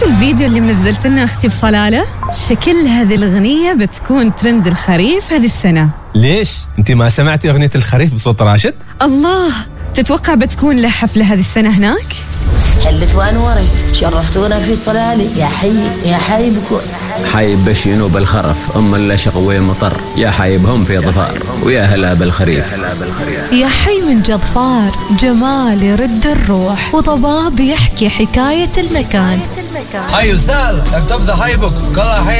الفيديو اللي منزلت لنا أختي بصلالة؟ شكل هذه الأغنية بتكون ترند الخريف هذه السنة. ليش؟ أنت ما سمعتي أغنية الخريف بصوت راشد؟ الله، تتوقع بتكون له حفلة هذه السنة هناك؟ حلت وانورت شرفتونا في صلالي يا حي بكون حايب بشينو بالخرف اللشق ومطر يا حايبهم في ظفار ويا هلا بالخريف. يا حي من جظفار جمال يرد الروح وضباب يحكي حكاية المكان. هاي وسال اكتب ذا هايبك